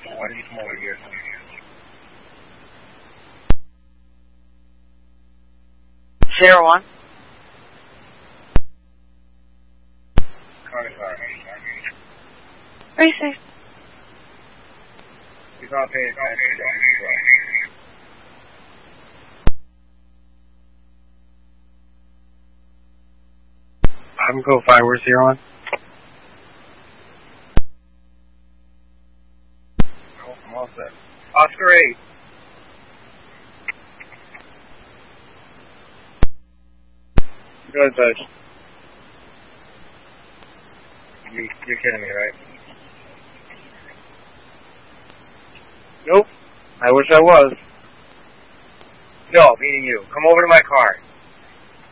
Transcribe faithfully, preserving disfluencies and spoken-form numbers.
Why did you come over here? Zero one. Car to car. Racing. He's not paying attention. I'm go five, where's zero one? Oh, I'm all set. Oscar eight. Go ahead, Touch. You, you're kidding me, right? Nope. I wish I was. No, meaning you. Come over to my car.